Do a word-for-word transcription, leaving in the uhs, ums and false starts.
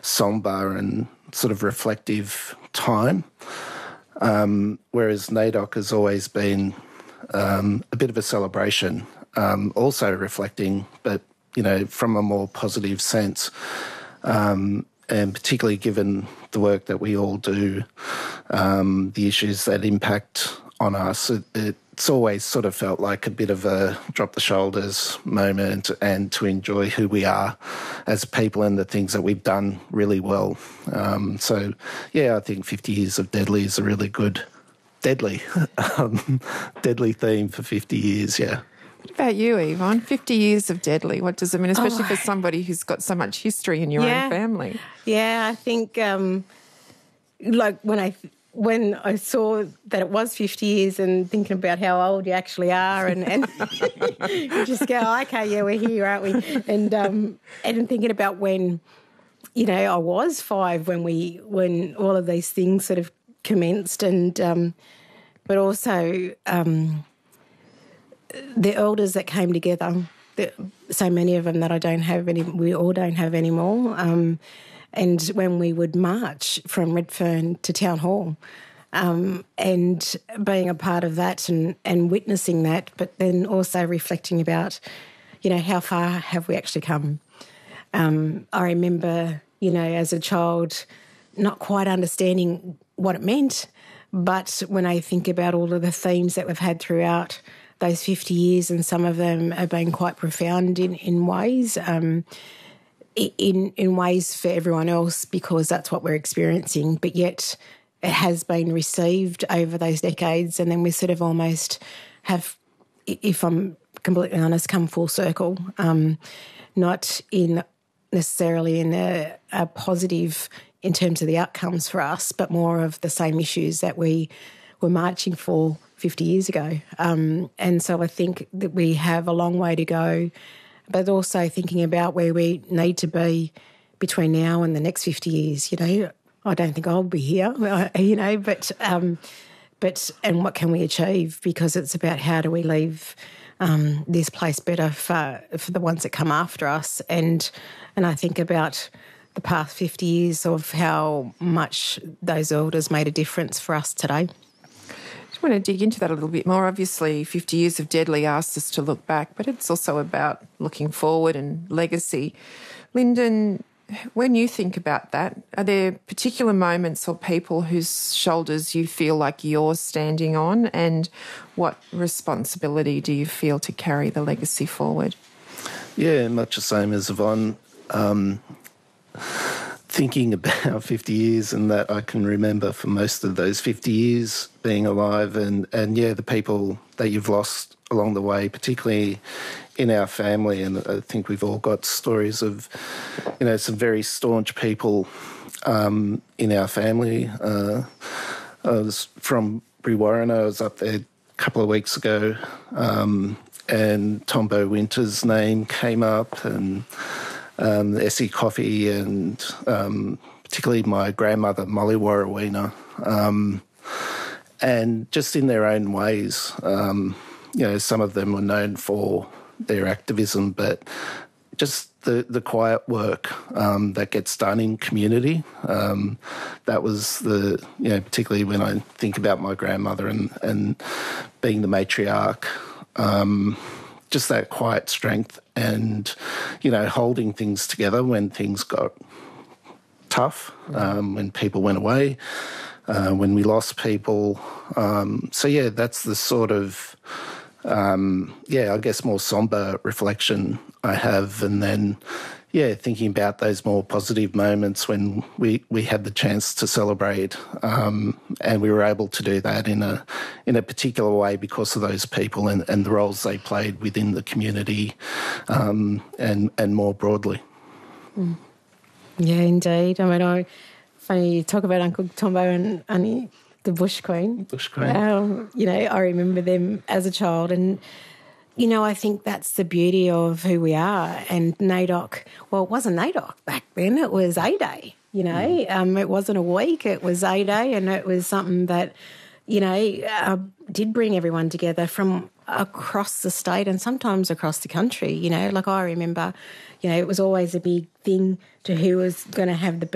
sombre and sort of reflective time, um, whereas NAIDOC has always been um, a bit of a celebration, um, also reflecting, but, you know, from a more positive sense, um, and particularly given the work that we all do, um, the issues that impact on us, it, it's always sort of felt like a bit of a drop the shoulders moment and to enjoy who we are as people and the things that we've done really well. Um, so, yeah, I think fifty years of Deadly is a really good, deadly, um, deadly theme for fifty years, yeah. What about you, Yvonne? fifty years of Deadly, what does it mean, especially Oh. for somebody who's got so much history in your Yeah. own family? Yeah, I think, um, like, when I when I saw that it was fifty years and thinking about how old you actually are and, and you just go, oh, okay, yeah, we're here, aren't we? And um, and thinking about when, you know, I was five when we when all of these things sort of commenced, and um, but also um, the elders that came together, the, so many of them that I don't have any, we all don't have anymore. Um, and when we would march from Redfern to Town Hall, um, and being a part of that and, and witnessing that, but then also reflecting about, you know, how far have we actually come? Um, I remember, you know, as a child, not quite understanding what it meant, but when I think about all of the themes that we've had throughout those fifty years, and some of them have been quite profound in, in ways, um, in, in ways for everyone else because that's what we're experiencing, but yet it has been received over those decades, and then we sort of almost have, if I'm completely honest, come full circle, um, not in necessarily in a, a positive in terms of the outcomes for us, but more of the same issues that we were marching for fifty years ago. Um, and so I think that we have a long way to go, but also thinking about where we need to be between now and the next fifty years. You know, I don't think I'll be here, you know, but, um, but and what can we achieve? Because it's about how do we leave um, this place better for, for the ones that come after us. And, and I think about the past fifty years of how much those elders made a difference for us today. I want to dig into that a little bit more. Obviously, fifty years of Deadly asks us to look back, but it's also about looking forward and legacy. Lyndon, when you think about that, are there particular moments or people whose shoulders you feel like you're standing on, and what responsibility do you feel to carry the legacy forward? Yeah, much the same as Yvonne. Um, thinking about fifty years, and that I can remember for most of those fifty years being alive, and, and yeah, the people that you've lost along the way, particularly in our family. And I think we've all got stories of, you know, some very staunch people um, in our family. Uh, I was from Brewarrina. I was up there a couple of weeks ago, um, and Tombo Winter's name came up, and Um, Essie Coffey, and um, particularly my grandmother, Molly Warrawina, um, and just in their own ways. Um, you know, some of them were known for their activism, but just the, the quiet work um, that gets done in community. Um, that was the, you know, particularly when I think about my grandmother and, and being the matriarch, um, just that quiet strength and, you know, holding things together when things got tough, um, when people went away, uh, when we lost people. Um, so, yeah, that's the sort of, um, yeah, I guess more sombre reflection I have. And then, yeah, thinking about those more positive moments when we, we had the chance to celebrate, um, and we were able to do that in a in a particular way because of those people and, and the roles they played within the community, um, and and more broadly. Mm. Yeah, indeed. I mean, I funny you talk about Uncle Tombo and Annie, the Bush Queen. Bush Queen. Um, you know, I remember them as a child, and you know, I think that's the beauty of who we are. And NAIDOC, well, it wasn't NAIDOC back then, it was A-Day, you know. Mm. Um, it wasn't a week, it was A-Day, and it was something that, you know, uh, did bring everyone together from across the state and sometimes across the country, you know. Like I remember, you know, it was always a big thing to who was going to have the